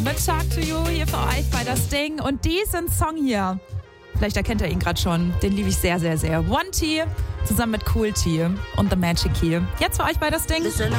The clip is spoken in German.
Mit Talk to You hier für euch bei das Ding. Und diesen Song hier, vielleicht erkennt ihr ihn gerade schon, den liebe ich sehr, sehr, sehr. One T zusammen mit Cool T und The Magic Key. Jetzt für euch bei das Ding. Listen up,